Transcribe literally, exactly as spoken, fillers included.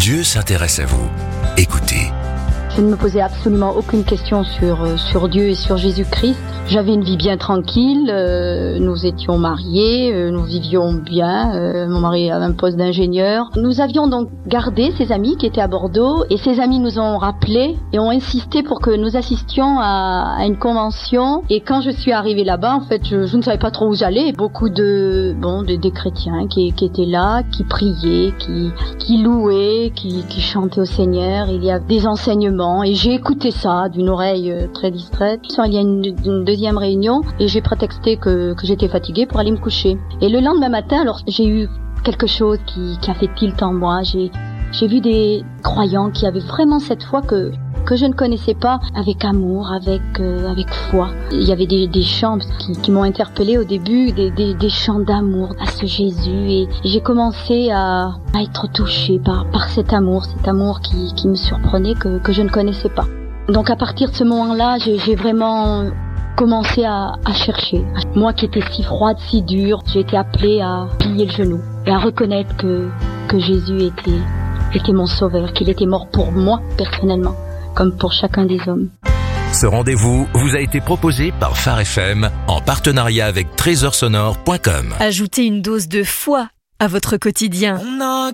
Dieu s'intéresse à vous. Écoutez. Je ne me posais absolument aucune question sur, euh, sur Dieu et sur Jésus-Christ. J'avais une vie bien tranquille, euh, nous étions mariés, euh, nous vivions bien, euh, mon mari avait un poste d'ingénieur. Nous avions donc gardé ces amis qui étaient à Bordeaux et ces amis nous ont rappelés et ont insisté pour que nous assistions à, à une convention. Et quand je suis arrivée là-bas, en fait, je, je ne savais pas trop où j'allais. Beaucoup de, bon, de, des chrétiens qui, qui étaient là, qui priaient, qui, qui louaient, qui, qui chantaient au Seigneur. Il y a des enseignements. Et j'ai écouté ça d'une oreille très distraite. Il y a une, une deuxième réunion et j'ai prétexté que, que j'étais fatiguée pour aller me coucher. Et le lendemain matin, alors j'ai eu quelque chose qui, qui a fait tilt en moi. J'ai, j'ai vu des croyants qui avaient vraiment cette foi que que je ne connaissais pas, avec amour, avec euh, avec foi. Il y avait des, des chants qui, qui m'ont interpellée au début, des, des, des chants d'amour à ce Jésus, et, et j'ai commencé à, à être touchée par par cet amour, cet amour qui, qui me surprenait, que, que je ne connaissais pas. Donc à partir de ce moment-là, j'ai, j'ai vraiment commencé à, à chercher. Moi qui étais si froide, si dure, j'ai été appelée à plier le genou et à reconnaître que que Jésus était était mon sauveur, qu'il était mort pour moi personnellement, comme pour chacun des hommes. Ce rendez-vous vous a été proposé par Phare F M en partenariat avec trésor sonore point com. Ajoutez une dose de foi à votre quotidien.